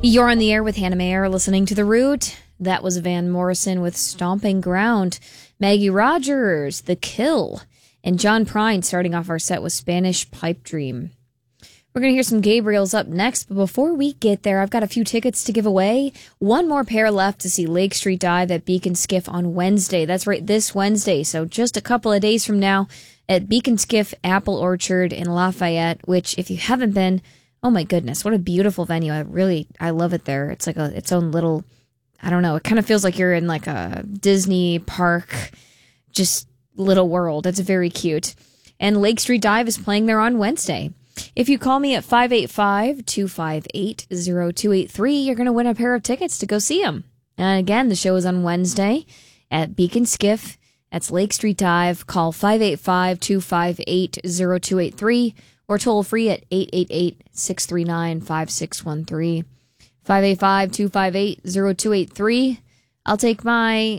You're on the air with Hannah Mayer, listening to The Root. That was Van Morrison with Stomping Ground. Maggie Rogers, The Kill. And John Prine starting off our set with Spanish Pipe Dream. We're going to hear some Gabriels up next, but before we get there, I've got a few tickets to give away. One more pair left to see Lake Street Dive at Beacon Skiff on Wednesday. That's right, this Wednesday, so just a couple of days from now at Beacon Skiff Apple Orchard in Lafayette, which if you haven't been, oh my goodness, what a beautiful venue. I love it there. It's like its own little, I don't know, it kind of feels like you're in like a Disney park, just little world. It's very cute. And Lake Street Dive is playing there on Wednesday. If you call me at 585-258-0283, you're going to win a pair of tickets to go see them. And again, the show is on Wednesday at Beacon Skiff. That's Lake Street Dive. Call 585-258-0283 or toll free at 888-639-5613. 585-258-0283. I'll take my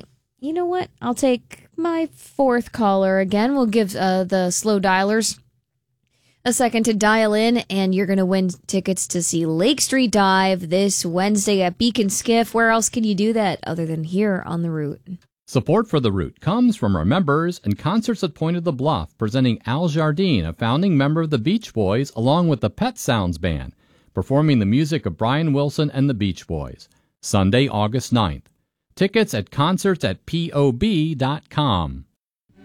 fourth caller again. We'll give the slow dialers a second to dial in, and you're going to win tickets to see Lake Street Dive this Wednesday at Beacon Skiff. Where else can you do that other than here on The Root? Support for The Root comes from our members and Concerts at Point of the Bluff, presenting Al Jardine, a founding member of the Beach Boys, along with the Pet Sounds Band, performing the music of Brian Wilson and the Beach Boys. Sunday, August 9th. Tickets at concertsatpob.com.